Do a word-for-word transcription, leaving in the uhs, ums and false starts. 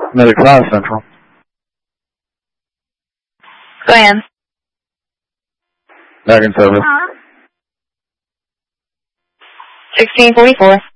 Medic five Central. Go ahead. Back in service. sixteen forty-four.